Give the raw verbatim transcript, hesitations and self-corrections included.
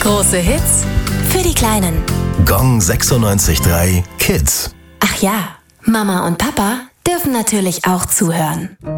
Große Hits für die Kleinen. Gong sechsundneunzig Komma drei Kids. Ach ja, Mama und Papa dürfen natürlich auch zuhören.